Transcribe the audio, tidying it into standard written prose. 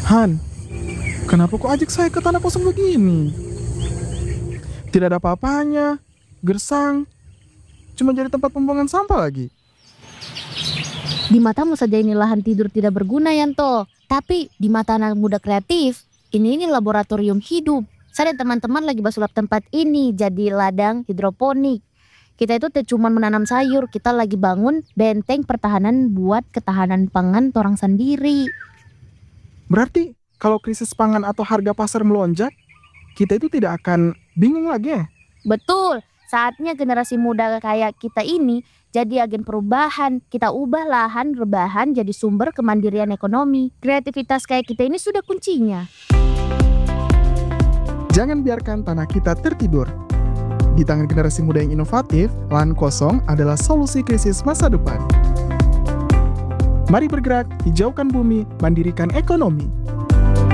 Han, kenapa kok ajak saya ke tanah kosong begini? Tidak ada apa-apanya, gersang, cuma jadi tempat pembuangan sampah lagi. Di matamu saja ini lahan tidur tidak berguna, Yanto. Tapi di mata anak muda kreatif, ini laboratorium hidup. Saya dan teman-teman lagi basulap tempat ini jadi ladang hidroponik. Kita itu cuma menanam sayur, kita lagi bangun benteng pertahanan buat ketahanan pangan torang sendiri. Berarti kalau krisis pangan atau harga pasar melonjak, kita itu tidak akan bingung lagi ya? Betul, saatnya generasi muda kayak kita ini jadi agen perubahan. Kita ubah lahan rebahan jadi sumber kemandirian ekonomi. Kreativitas kayak kita ini sudah kuncinya. Jangan biarkan tanah kita tertidur. Di tangan generasi muda yang inovatif, lahan kosong adalah solusi krisis masa depan. Mari bergerak, hijaukan bumi, mandirikan ekonomi.